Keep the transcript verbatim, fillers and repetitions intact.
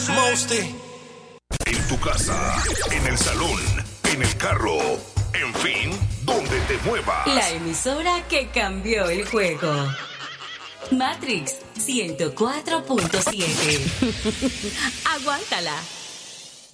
Mosty. En tu casa, en el salón, en el carro, en fin, donde te muevas. La emisora que cambió el juego. Matrix ciento cuatro punto siete. Aguántala.